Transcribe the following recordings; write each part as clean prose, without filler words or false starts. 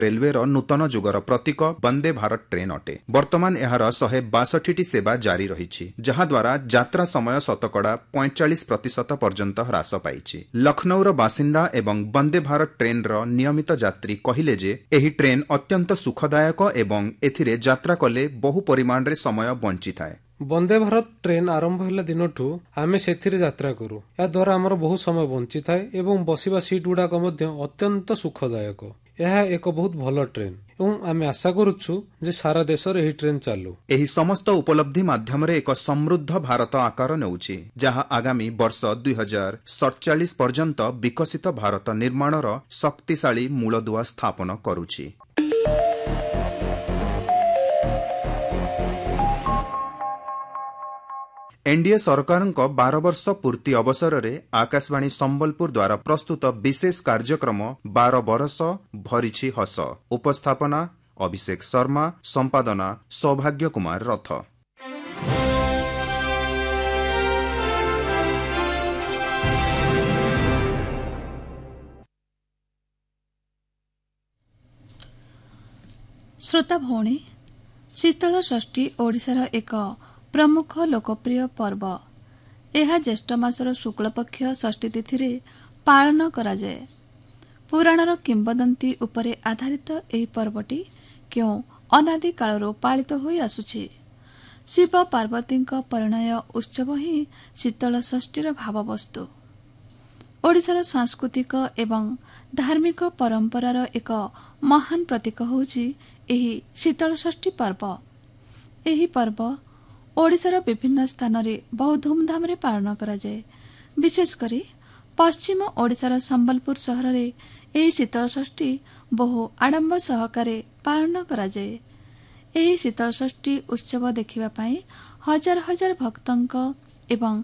Railway नूतन जुगर प्रतीक Vande Bharat train अटे। वर्तमान एहार 162टी सेवा जारी रही जहाद्वारा यात्रा समय शतकड़ा 45% पर्यंत ह्रास पाई। लखनऊर बासिंदा एवं वंदे भारत ट्रेन नियमित यात्री कहले जे एही ट्रेन अत्यंत सुखदायक एवं एथिरे यात्रा कले बहु परिमाण रे समय बंची थाए। वंदे भारत ट्रेन आरंभ होला दिनठू आमे सेथिरे यात्रा करू। या द्वारा हमर बहुत समय बंची थाए एवं बसिबा सीट गुडाक मध्य अत्यंत सुखदायक। यह एक बहुत भल ट्रेन एवं आमे आशा करूछु जे सारा देश रे एही ट्रेन चालू। एही समस्त उपलब्धि माध्यम रे एक समृद्ध भारत आकार नेउछि जहा आगामी वर्ष 2047 पर्यंत विकसित भारत निर्माणर शक्तिशाली मूलदुआ स्थापन करूछि। एनडीए सरकार 12 वर्ष पूर्ति अवसर में आकाशवाणी संबलपुर द्वारा प्रस्तुत विशेष कार्यक्रम 12 बरस भरिछि हस। उपस्थापना अभिषेक शर्मा, संपादना सौभाग्य कुमार रथ। श्रोता भौणी, शीतल षष्ठी ओडिशार एक प्रमुख लोकप्रिय पर्व। यह ज्येष्ठ मासर शुक्लपक्ष षष्ठी तिथि पालन करा जाए। पुराणर किंबदंती उपरे आधारित यह पर्वटी क्यों अनादि कालरू पालित होई आसुछि। शिव पार्वती परिणय उत्सव ही शीतल षष्ठीर भाववस्तु। ओडिशार सांस्कृतिक एवं धार्मिक परंपरार एक महान प्रतीक होछि एही शीतल षष्ठी पर्व। एही पर्व ओडिशार विभिन्न स्थान में बहु धूमधाम रे पालन करा जाए। विशेषकर पश्चिम ओडिशार संबलपुर सहर में यह शीतल षष्ठी बहु आडंबर सहकारे पालन करा जाए। यह शीतल षष्ठी उत्सव देखिबा पाई हजार हजार भक्तंक एवं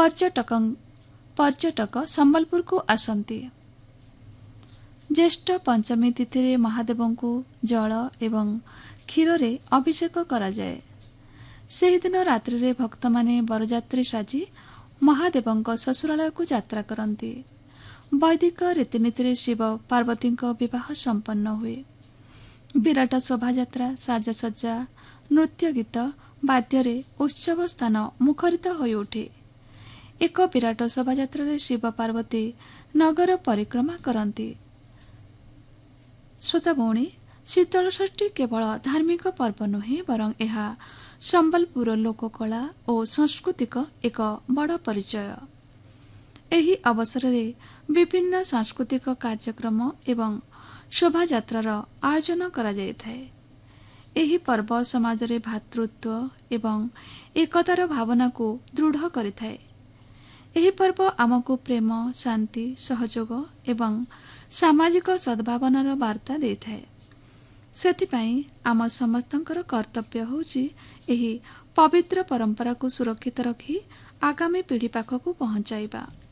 पर्यटक संबलपुर को आसंती। ज्येष्ठ पंचमी तिथि महादेव को जल एवं क्षीर रे अभिषेक करा जाए। सेही दिन रात्रि रे भक्त माने बरजात्री साजी महादेव ससुरालय को यात्रा करती। वैदिक रीतिनीति शिव पार्वती विवाह संपन्न हुए। विराट शोभायात्रा साजसज्जा नृत्य गीत वाद्य उत्सव स्थान मुखरित होई उठे। एक विराट शोभायात्रा शिव पार्वती नगर परिक्रमा करती। श्रोता भौणी, शीतल षष्ठी केवल धार्मिक पर्व नुहे बरं यह संबलपुर लोककला और सांस्कृतिक एक बड़ परिचय। एही अवसर में विभिन्न सांस्कृतिक कार्यक्रम एवं शोभायात्रार आयोजन करा जायଥାଏ। एही पर्व समाज रे भातृत्व एवं एकतार भावना को दृढ़ करिଥାଏ। एही पर्व आमको प्रेम, शांति, सहयोग एवं सामाजिक सद्भावनार वार्ता देइଥାଏ। सेथिपाई आम समस्तंकर कर्तव्य होउछि एही पवित्र परंपरा को सुरक्षित रखी आगामी पीढ़ी पाखकु पहुंचाइबा।